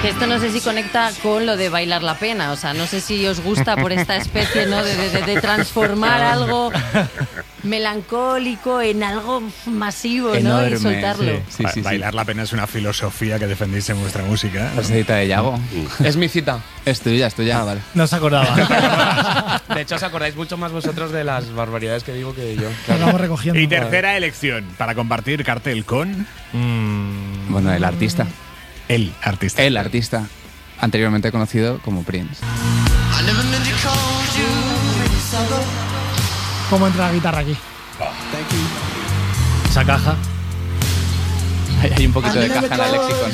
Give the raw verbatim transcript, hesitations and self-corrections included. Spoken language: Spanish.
Que esto no sé si conecta con lo de bailar la pena, o sea, no sé si os gusta por esta especie, ¿no? de, de, de transformar algo melancólico en algo masivo, ¿no? Enorme, y soltarlo. Sí, sí, Ba- sí, bailar la pena es una filosofía que defendéis en vuestra música. La cita de Yago. Es mi cita. Es tuya, es tuya. Ah, vale. No se acordaba. De hecho, os acordáis mucho más vosotros de las barbaridades que digo que yo. Lo vamos recogiendo. Y tercera elección, para compartir cartel con Mm, Bueno, el artista. el artista. El artista. Anteriormente conocido como Prince. ¿Cómo entra la guitarra aquí? Esa caja. Hay, hay un poquito de caja en el lexicon.